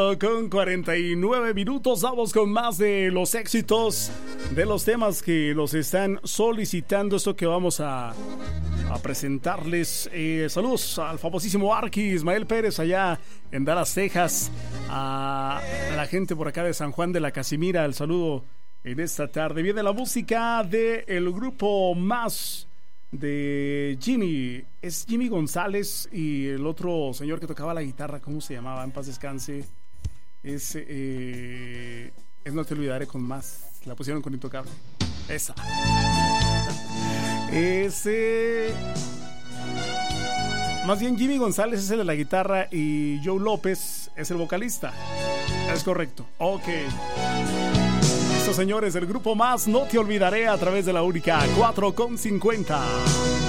Con 49 minutos vamos con más de los éxitos de los temas que nos están solicitando. Esto que vamos a presentarles. Saludos al famosísimo Arqui Ismael Pérez allá en Dallas, Texas. A la gente por acá de San Juan de la Casimira, el saludo en esta tarde. Viene la música del grupo Más de Jimmy. Es Jimmy González y el otro señor que tocaba la guitarra, ¿cómo se llamaba? En paz descanse. Es No te olvidaré con Más. La pusieron con Intocable. Esa. Más bien Jimmy González es el de la guitarra y Joe López es el vocalista. Es correcto. Ok. Estos señores del grupo Más, No te olvidaré, a través de la única 4:50.